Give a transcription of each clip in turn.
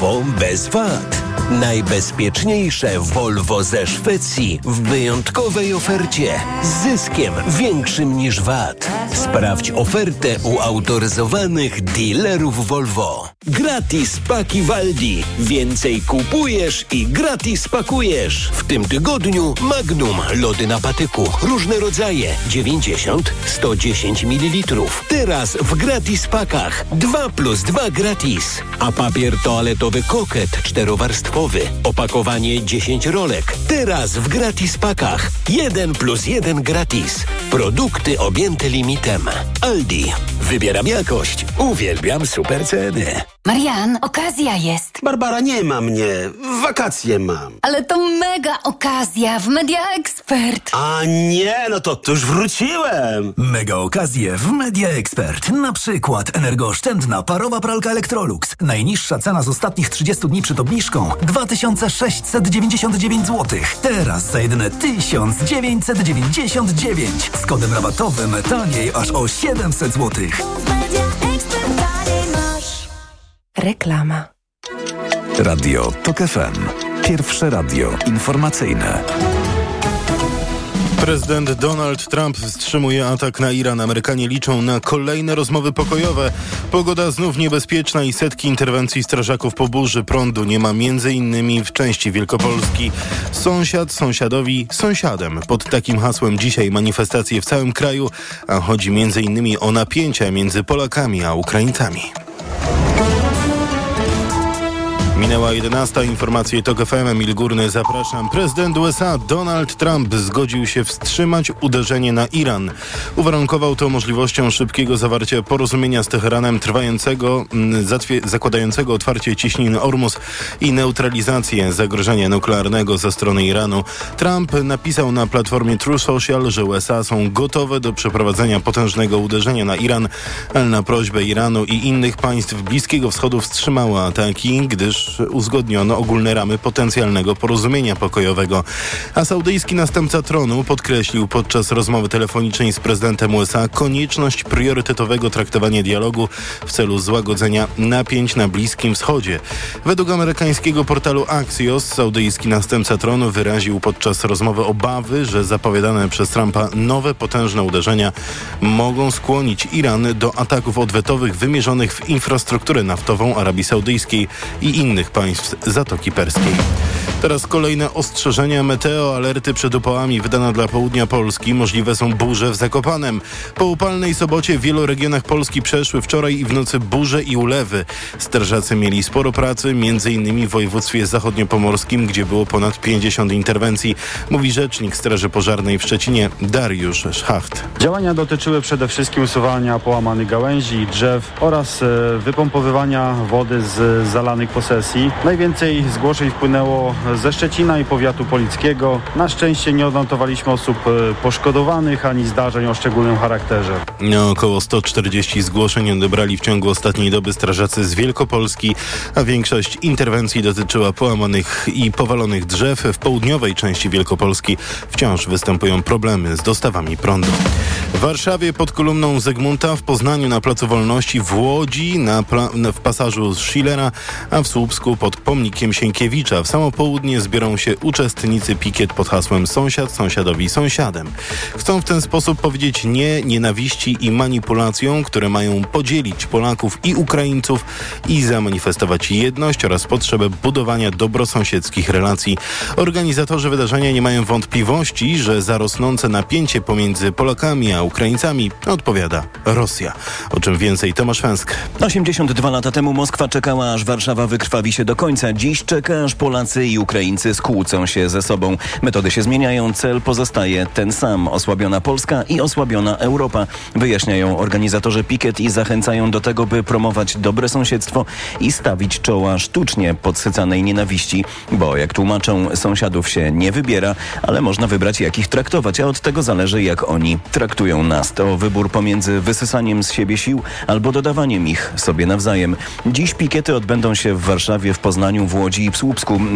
Volvo bez VAT. Najbezpieczniejsze Volvo ze Szwecji w wyjątkowej ofercie z zyskiem większym niż VAT. Sprawdź ofertę u autoryzowanych dealerów Volvo. Gratis paki Waldi. Więcej kupujesz i gratis pakujesz. W tym tygodniu Magnum lody na patyku. Różne rodzaje. 90, 110 ml. Teraz w gratis pakach. 2+2 gratis. A papier toaletowy Koket 4-warstwowy. Opakowanie 10 rolek. Teraz w gratis pakach. 1+1 gratis. Produkty objęte limitem. Aldi. Wybieram jakość. Uwielbiam super ceny. Marian, okazja jest. Barbara, nie ma mnie. Wakacje mam. Ale to mega okazja w Media Expert. A nie, no to już wróciłem. Mega okazje w Media Expert. Na przykład energooszczędna parowa pralka Electrolux. Najniższa cena z ostatnich 30 dni przed obniżką 2699 zł. Teraz za jedyne 1999. Z kodem rabatowym taniej aż o 700 zł. Reklama. Radio TOK FM. Pierwsze radio informacyjne. Prezydent Donald Trump wstrzymuje atak na Iran. Amerykanie liczą na kolejne rozmowy pokojowe. Pogoda znów niebezpieczna i setki interwencji strażaków po burzy. Prądu nie ma m.in. w części Wielkopolski. Sąsiad sąsiadowi sąsiadem. Pod takim hasłem dzisiaj manifestacje w całym kraju, a chodzi m.in. o napięcia między Polakami a Ukraińcami. Minęła 11. Informacje TOK FM. Emil Górny, zapraszam. Prezydent USA Donald Trump zgodził się wstrzymać uderzenie na Iran. Uwarunkował to możliwością szybkiego zawarcia porozumienia z Teheranem zakładającego otwarcie ciśniny Ormus i neutralizację zagrożenia nuklearnego ze strony Iranu. Trump napisał na platformie Truth Social, że USA są gotowe do przeprowadzenia potężnego uderzenia na Iran, ale na prośbę Iranu i innych państw Bliskiego Wschodu wstrzymały ataki, gdyż uzgodniono ogólne ramy potencjalnego porozumienia pokojowego. A saudyjski następca tronu podkreślił podczas rozmowy telefonicznej z prezydentem USA konieczność priorytetowego traktowania dialogu w celu złagodzenia napięć na Bliskim Wschodzie. Według amerykańskiego portalu Axios saudyjski następca tronu wyraził podczas rozmowy obawy, że zapowiadane przez Trumpa nowe potężne uderzenia mogą skłonić Iran do ataków odwetowych wymierzonych w infrastrukturę naftową Arabii Saudyjskiej i innych państw Zatoki Perskiej. Teraz kolejne ostrzeżenia meteo, alerty przed upałami wydana dla południa Polski. Możliwe są burze w Zakopanem. Po upalnej sobocie w wielu regionach Polski przeszły wczoraj i w nocy burze i ulewy. Strażacy mieli sporo pracy, m.in. w województwie zachodniopomorskim, gdzie było ponad 50 interwencji, mówi rzecznik Straży Pożarnej w Szczecinie Dariusz Schacht. Działania dotyczyły przede wszystkim usuwania połamanych gałęzi i drzew oraz wypompowywania wody z zalanych posesji. Najwięcej zgłoszeń wpłynęło ze Szczecina i powiatu polickiego. Na szczęście nie odnotowaliśmy osób poszkodowanych ani zdarzeń o szczególnym charakterze. Około 140 zgłoszeń odebrali w ciągu ostatniej doby strażacy z Wielkopolski, a większość interwencji dotyczyła połamanych i powalonych drzew. W południowej części Wielkopolski wciąż występują problemy z dostawami prądu. W Warszawie pod kolumną Zygmunta, w Poznaniu na Placu Wolności, w Łodzi w pasażu Schillera, a w Słupsku pod pomnikiem Sienkiewicza. W samo południe zbiorą się uczestnicy pikiet pod hasłem Sąsiad sąsiadowi sąsiadem. Chcą w ten sposób powiedzieć nie nienawiści i manipulacjom, które mają podzielić Polaków i Ukraińców i zamanifestować jedność oraz potrzebę budowania dobrosąsiedzkich relacji. Organizatorzy wydarzenia nie mają wątpliwości, że za rosnące napięcie pomiędzy Polakami a Ukraińcami odpowiada Rosja. O czym więcej Tomasz Węsk. 82 lata temu Moskwa czekała, aż Warszawa wykrwawi się do końca. Dziś czeka, aż Polacy i Ukraińcy skłócą się ze sobą. Metody się zmieniają, cel pozostaje ten sam. Osłabiona Polska i osłabiona Europa. Wyjaśniają organizatorzy pikiet i zachęcają do tego, by promować dobre sąsiedztwo i stawić czoła sztucznie podsycanej nienawiści. Bo jak tłumaczą, sąsiadów się nie wybiera, ale można wybrać, jak ich traktować, a od tego zależy, jak oni traktują nas. To wybór pomiędzy wysysaniem z siebie sił albo dodawaniem ich sobie nawzajem. Dziś pikiety odbędą się w Warszawie, w Poznaniu, w Łodzi i w Słupsku. Wcześniej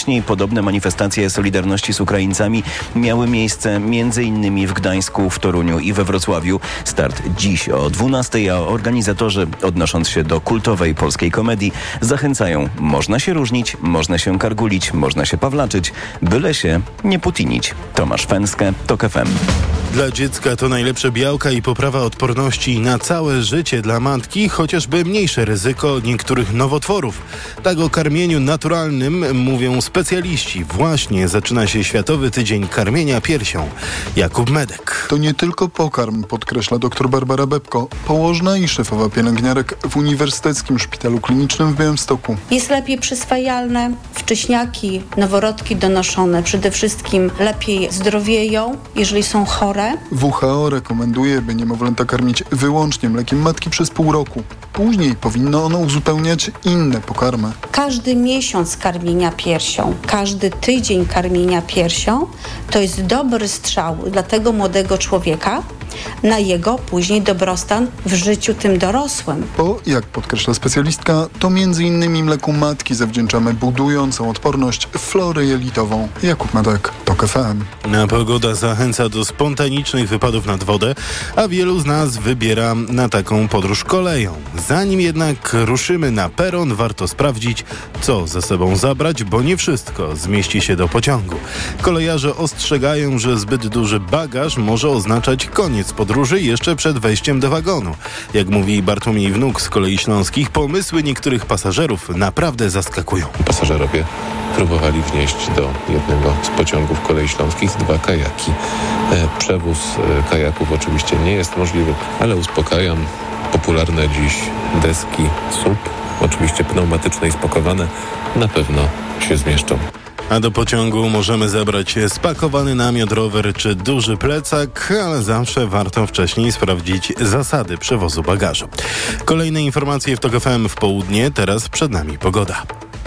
Wcześniej podobne manifestacje solidarności z Ukraińcami miały miejsce m.in. w Gdańsku, w Toruniu i we Wrocławiu. Start dziś o 12:00, a organizatorzy, odnosząc się do kultowej polskiej komedii, zachęcają: można się różnić, można się kargulić, można się pawlaczyć, byle się nie putinić. Tomasz Fęskę, TOK FM. Dla dziecka to najlepsze białka i poprawa odporności na całe życie. Dla matki chociażby mniejsze ryzyko niektórych nowotworów. Tak o karmieniu naturalnym mówią specjaliści. Właśnie zaczyna się Światowy Tydzień Karmienia Piersią. Jakub Medek. To nie tylko pokarm, podkreśla dr Barbara Bebko, położna i szefowa pielęgniarek w Uniwersyteckim Szpitalu Klinicznym w Białymstoku. Jest lepiej przyswajalne, wcześniaki, noworodki donoszone przede wszystkim lepiej zdrowieją, jeżeli są chore. WHO rekomenduje, by niemowlęta karmić wyłącznie mlekiem matki przez pół roku. Później powinno ono uzupełniać inne pokarmy. Każdy miesiąc karmienia piersią, każdy tydzień karmienia piersią to jest dobry strzał dla tego młodego człowieka na jego później dobrostan w życiu tym dorosłym. Bo, jak podkreśla specjalistka, to m.in. mleku matki zawdzięczamy budującą odporność florę jelitową. Jakub Medek, TOK FM. Pogoda zachęca do spontanicznych wypadów nad wodę, a wielu z nas wybiera na taką podróż koleją. Zanim jednak ruszymy na peron, warto sprawdzić, co ze sobą zabrać, bo nie wszystko zmieści się do pociągu. Kolejarze ostrzegają, że zbyt duży bagaż może oznaczać koniec podróży jeszcze przed wejściem do wagonu. Jak mówi Bartłomiej Wnuk z Kolei Śląskich, pomysły niektórych pasażerów naprawdę zaskakują. Pasażerowie próbowali wnieść do jednego z pociągów Kolei Śląskich 2 kajaki. Przewóz kajaków oczywiście nie jest możliwy, ale uspokajam. Popularne dziś deski SUP, oczywiście pneumatyczne i spakowane, na pewno się zmieszczą. A do pociągu możemy zabrać spakowany namiot, rower czy duży plecak, ale zawsze warto wcześniej sprawdzić zasady przewozu bagażu. Kolejne informacje w TOK FM w południe, teraz przed nami pogoda.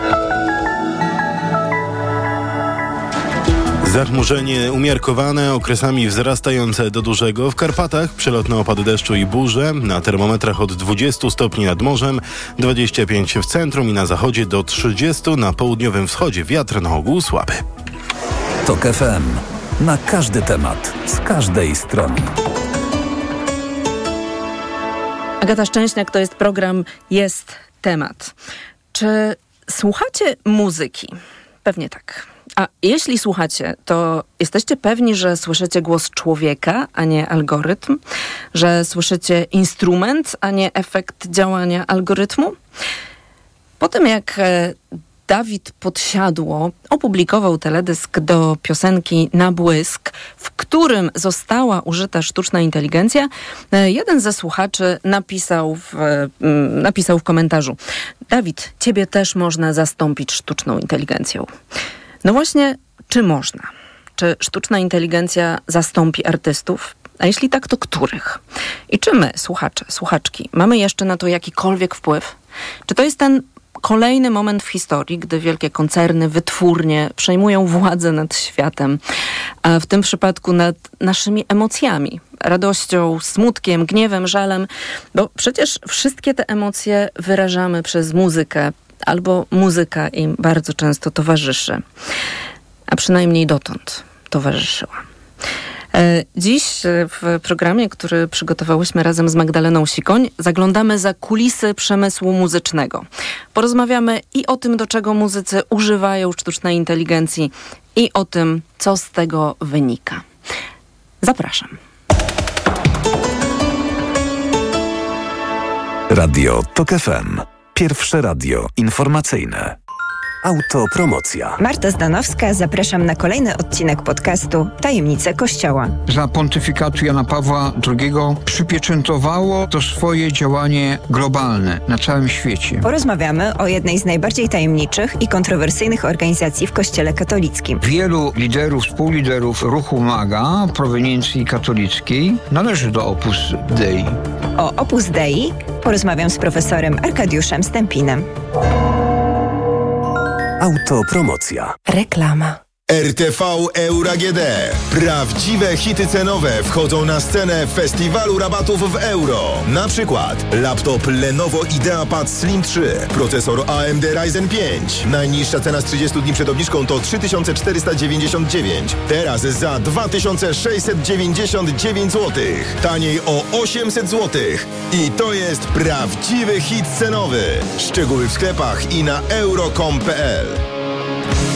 Zachmurzenie umiarkowane, okresami wzrastające do dużego. W Karpatach przelotne opady deszczu i burze. Na termometrach od 20 stopni nad morzem, 25 w centrum i na zachodzie, do 30 na południowym wschodzie. Wiatr na ogół słaby. TOK FM. Na każdy temat, z każdej strony. Agata Szczęśniak, to jest program Jest Temat. Czy słuchacie muzyki? Pewnie tak. A jeśli słuchacie, to jesteście pewni, że słyszycie głos człowieka, a nie algorytm? Że słyszycie instrument, a nie efekt działania algorytmu? Po tym jak Dawid Podsiadło opublikował teledysk do piosenki Na błysk, w którym została użyta sztuczna inteligencja, jeden ze słuchaczy napisał w komentarzu: Dawid, ciebie też można zastąpić sztuczną inteligencją. No właśnie, czy można? Czy sztuczna inteligencja zastąpi artystów? A jeśli tak, to których? I czy my, słuchacze, słuchaczki, mamy jeszcze na to jakikolwiek wpływ? Czy to jest ten kolejny moment w historii, gdy wielkie koncerny, wytwórnie przejmują władzę nad światem, a w tym przypadku nad naszymi emocjami, radością, smutkiem, gniewem, żalem, bo przecież wszystkie te emocje wyrażamy przez muzykę, albo muzyka im bardzo często towarzyszy, a przynajmniej dotąd towarzyszyła. Dziś w programie, który przygotowałyśmy razem z Magdaleną Sikoń, zaglądamy za kulisy przemysłu muzycznego. Porozmawiamy i o tym, do czego muzycy używają sztucznej inteligencji, i o tym, co z tego wynika. Zapraszam. Radio TOK FM. Pierwsze radio informacyjne. Autopromocja. Marta Zdanowska, zapraszam na kolejny odcinek podcastu Tajemnice Kościoła. Za pontyfikatu Jana Pawła II przypieczętowało to swoje działanie globalne na całym świecie. Porozmawiamy o jednej z najbardziej tajemniczych i kontrowersyjnych organizacji w Kościele katolickim. Wielu liderów, współliderów ruchu MAGA proweniencji katolickiej należy do Opus Dei. O Opus Dei porozmawiam z profesorem Arkadiuszem Stępinem. Autopromocja. Reklama. RTV Euro AGD. Prawdziwe hity cenowe wchodzą na scenę festiwalu rabatów w euro. Na przykład laptop Lenovo IdeaPad Slim 3, procesor AMD Ryzen 5. Najniższa cena z 30 dni przed obniżką to 3499. Teraz za 2699 zł. Taniej o 800 zł. I to jest prawdziwy hit cenowy. Szczegóły w sklepach i na euro.com.pl.